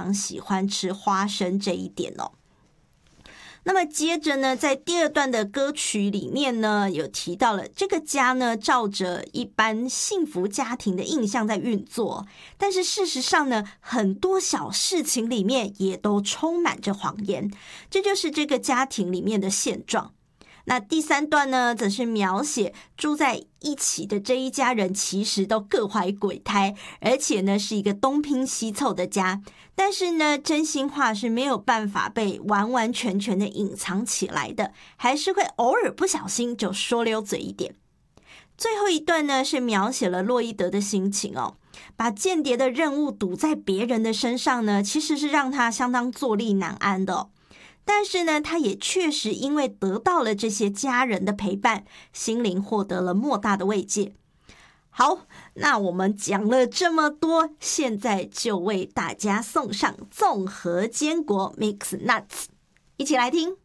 常喜欢吃花生这一点哦。那么接着呢，在第二段的歌曲里面呢，有提到了这个家呢，照着一般幸福家庭的印象在运作，但是事实上呢，很多小事情里面也都充满着谎言，这就是这个家庭里面的现状。那第三段呢，则是描写住在一起的这一家人其实都各怀鬼胎，而且呢是一个东拼西凑的家，但是呢真心话是没有办法被完完全全的隐藏起来的，还是会偶尔不小心就说溜嘴一点。最后一段呢，是描写了洛伊德的心情哦，把间谍的任务赌在别人的身上呢，其实是让他相当坐立难安的哦。但是呢，他也确实因为得到了这些家人的陪伴，心灵获得了莫大的慰藉。好，那我们讲了这么多，现在就为大家送上综合坚果 Mix Nuts， 一起来听。